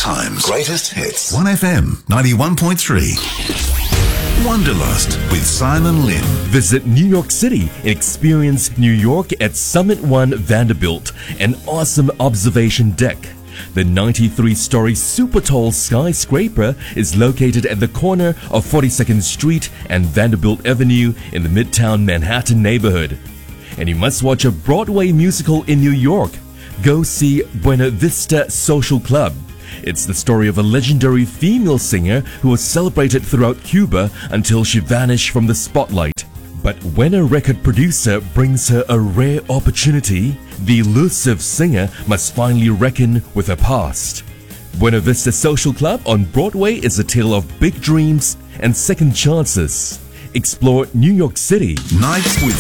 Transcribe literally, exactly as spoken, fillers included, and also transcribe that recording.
times. Greatest hits. one F M ninety-one point three. Wanderlust with Simon Lim. Visit New York City and experience New York at Summit One Vanderbilt, an awesome observation deck. The ninety-three story super tall skyscraper is located at the corner of forty-second Street and Vanderbilt Avenue in the Midtown Manhattan neighborhood. And you must watch a Broadway musical in New York. Go see Buena Vista Social Club. It's the story of a legendary female singer who was celebrated throughout Cuba until she vanished from the spotlight. But when a record producer brings her a rare opportunity, the elusive singer must finally reckon with her past. Buena Vista Social Club on Broadway is a tale of big dreams and second chances. Explore New York City. Nights with